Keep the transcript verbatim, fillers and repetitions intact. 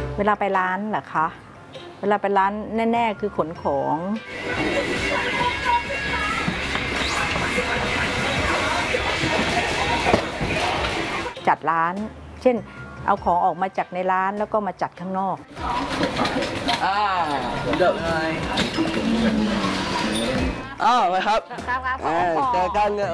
เวลาไปร้านเหรอคะเวลาไปร้านแน่ๆคือขนของจัดร้านเช่นเอาของออกมาจากในร้านแล้วก็มาจัดข้างนอกอ่าเดิมเลยอ้าวไปครับครับครับเจอกัน